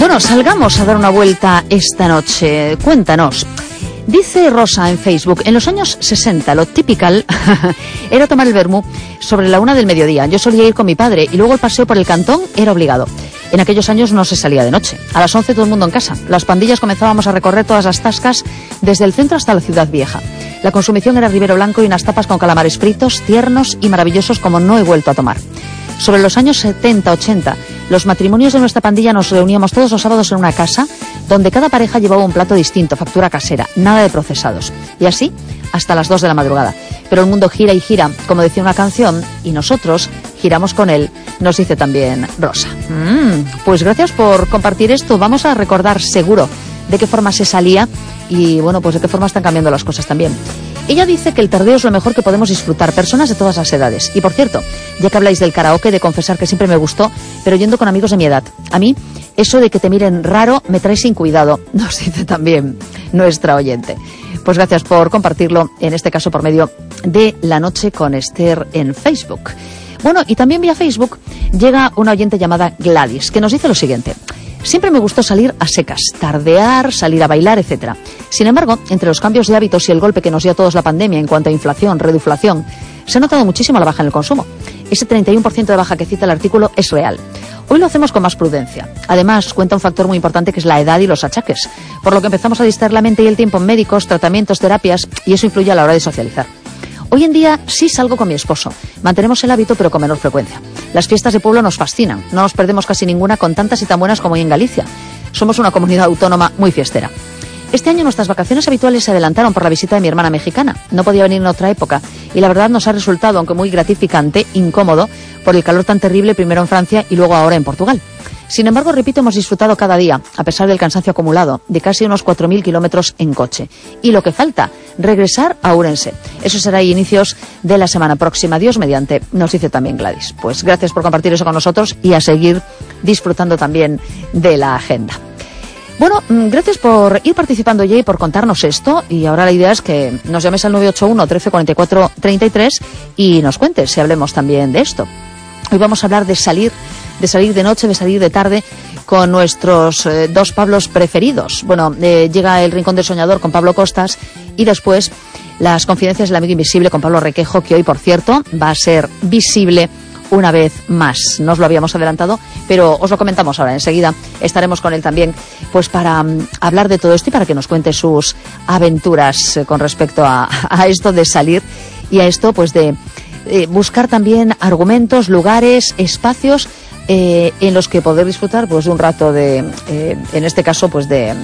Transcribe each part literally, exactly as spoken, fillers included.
Bueno, salgamos a dar una vuelta esta noche. Cuéntanos. Dice Rosa en Facebook, en los años sesenta lo typical era tomar el vermú sobre la una del mediodía. Yo solía ir con mi padre y luego el paseo por el cantón era obligado. En aquellos años no se salía de noche. A las once todo el mundo en casa. Las pandillas comenzábamos a recorrer todas las tascas desde el centro hasta la ciudad vieja. La consumición era ribero blanco y unas tapas con calamares fritos, tiernos y maravillosos como no he vuelto a tomar. Sobre los años setenta, ochenta, los matrimonios de nuestra pandilla nos reuníamos todos los sábados en una casa donde cada pareja llevaba un plato distinto, factura casera, nada de procesados. Y así hasta las dos de la madrugada. Pero el mundo gira y gira, como decía una canción, y nosotros giramos con él, nos dice también Rosa. Mm, pues gracias por compartir esto. Vamos a recordar seguro de qué forma se salía y, bueno, pues de qué forma están cambiando las cosas también. Ella dice que el tardeo es lo mejor que podemos disfrutar, personas de todas las edades. Y por cierto, ya que habláis del karaoke, de confesar que siempre me gustó, pero yendo con amigos de mi edad. A mí, eso de que te miren raro me trae sin cuidado, nos dice también nuestra oyente. Pues gracias por compartirlo, en este caso por medio de La Noche con Esther en Facebook. Bueno, y también vía Facebook llega una oyente llamada Gladys, que nos dice lo siguiente. Siempre me gustó salir a secas, tardear, salir a bailar, etcétera. Sin embargo, entre los cambios de hábitos y el golpe que nos dio a todos la pandemia en cuanto a inflación, reduflación, se ha notado muchísimo la baja en el consumo. Ese treinta y uno por ciento de baja que cita el artículo es real. Hoy lo hacemos con más prudencia. Además, cuenta un factor muy importante que es la edad y los achaques, por lo que empezamos a distraer la mente y el tiempo en médicos, tratamientos, terapias, y eso influye a la hora de socializar. Hoy en día sí salgo con mi esposo. Mantenemos el hábito, pero con menor frecuencia. Las fiestas de pueblo nos fascinan. No nos perdemos casi ninguna con tantas y tan buenas como hoy en Galicia. Somos una comunidad autónoma muy fiestera. Este año nuestras vacaciones habituales se adelantaron por la visita de mi hermana mexicana. No podía venir en otra época y la verdad nos ha resultado, aunque muy gratificante, incómodo, por el calor tan terrible primero en Francia y luego ahora en Portugal. Sin embargo, repito, hemos disfrutado cada día, a pesar del cansancio acumulado, de casi unos cuatro mil kilómetros en coche. Y lo que falta, regresar a Ourense. Eso será a inicios de la semana próxima. Dios mediante, nos dice también Gladys. Pues gracias por compartir eso con nosotros y a seguir disfrutando también de la agenda. Bueno, gracias por ir participando ya y por contarnos esto. Y ahora la idea es que nos llames al nueve ocho uno, trece, cuarenta y cuatro, treinta y tres y nos cuentes si hablemos también de esto. Hoy vamos a hablar de salir, de salir de noche, de salir de tarde con nuestros eh, dos Pablos preferidos. Bueno, eh, llega el Rincón del Soñador con Pablo Costas y después las confidencias del amigo invisible con Pablo Requejo, que hoy, por cierto, va a ser visible una vez más. No os lo habíamos adelantado, pero os lo comentamos ahora. Enseguida estaremos con él también, pues para um, hablar de todo esto y para que nos cuente sus aventuras eh, con respecto a, a esto de salir y a esto, pues de eh, buscar también argumentos, lugares, espacios eh, en los que poder disfrutar, pues de un rato de, eh, en este caso, pues de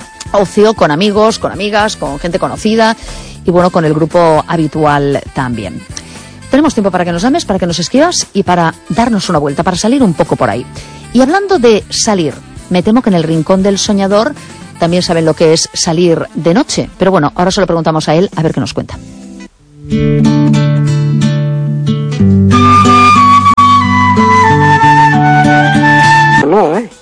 ocio con amigos, con amigas, con gente conocida y bueno, con el grupo habitual también. Tenemos tiempo para que nos llames, para que nos escribas y para darnos una vuelta, para salir un poco por ahí. Y hablando de salir, me temo que en el Rincón del Soñador también saben lo que es salir de noche. Pero bueno, ahora se lo preguntamos a él, a ver qué nos cuenta. No, ¿eh?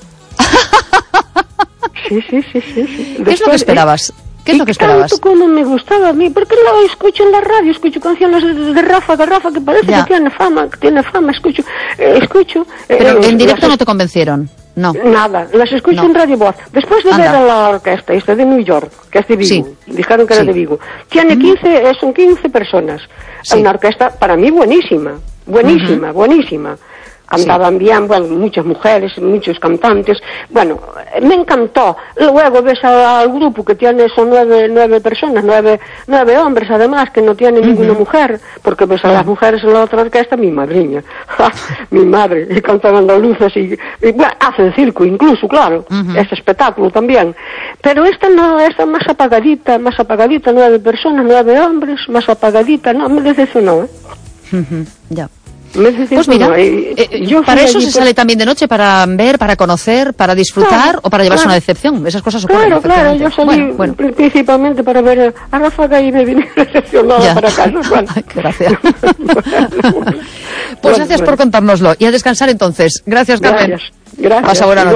Sí, sí, sí, sí. sí. ¿Qué es lo que esperabas? ¿Qué es lo que esperabas? Tanto como me gustaba a mí, porque lo escucho en la radio, escucho canciones de, de Ráfaga, Ráfaga, que parece ya. que tiene fama, que tiene fama, escucho, eh, escucho. Pero eh, en directo las, no te convencieron, no. Nada, las escucho no. en Radio Voz. Después de Anda. ver a la orquesta, esta de New York, que es de Vigo, sí. dijeron que era sí. de Vigo. Tiene quince, eh, son quince personas. Sí. Una orquesta, para mí, buenísima, buenísima, uh-huh. buenísima. Cantaban sí. bien, bueno, muchas mujeres, muchos cantantes. Bueno, me encantó. Luego ves al grupo que tiene, son nueve, nueve personas, nueve, nueve hombres además, que no tienen uh-huh. ninguna mujer, porque ves a uh-huh. las mujeres en la otra orquesta, mi madriña, mi madre, y cantan andaluzas y, y bueno, hacen circo incluso, claro, uh-huh. es espectáculo también. Pero esta no, esta más apagadita, más apagadita, nueve personas, nueve hombres, más apagadita, no, me decepcionó, ¿eh? Uh-huh. Ya. Pues mira, eh, eh, yo para eso se por... sale también de noche, para ver, para conocer, para disfrutar claro, o para llevarse claro. una decepción. Esas cosas ocurren. Claro, claro, yo salí bueno, bueno. principalmente para ver a Ráfaga y me vine decepcionada ya. para casa. Bueno. Gracias. bueno, bueno. Pues gracias bueno. por contárnoslo y a descansar entonces. Gracias, Carmen. Gracias. Gracias. Pasa buena noche.